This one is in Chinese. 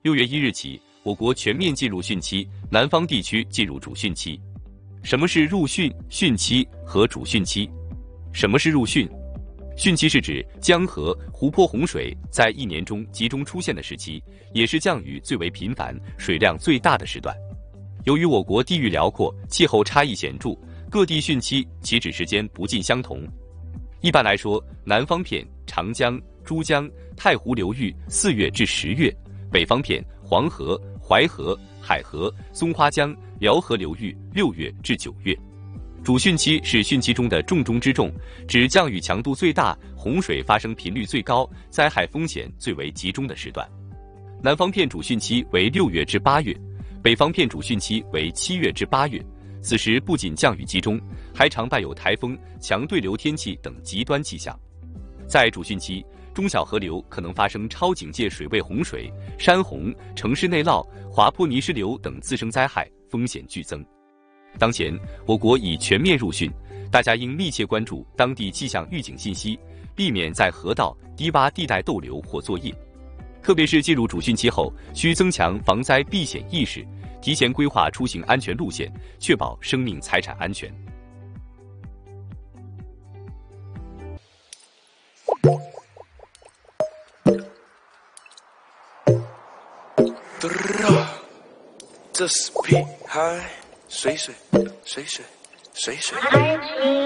6月1日起，我国全面进入汛期，南方地区进入主汛期。什么是入汛、汛期和主汛期？什么是入汛？汛期是指江河、湖泊洪水在一年中集中出现的时期，也是降雨最为频繁、水量最大的时段。由于我国地域辽阔，气候差异显著，各地汛期起止时间不尽相同。一般来说，南方片长江、珠江、太湖流域4月至10月，北方片黄河、淮河、海河、松花江、辽河流域6月至9月。主汛期是汛期中的重中之重，指降雨强度最大、洪水发生频率最高、灾害风险最为集中的时段。南方片主汛期为6月至8月，北方片主汛期为7月至8月。此时不仅降雨集中，还常伴有台风、强对流天气等极端气象。在主汛期，中小河流可能发生超警戒水位洪水、山洪、城市内涝、滑坡泥石流等自生灾害，风险剧增。当前，我国已全面入汛，大家应密切关注当地气象预警信息，避免在河道、低洼地带逗留或作业。特别是进入主汛期后，需增强防灾避险意识，提前规划出行安全路线，确保生命财产安全。 这是屁孩，水水水水水水。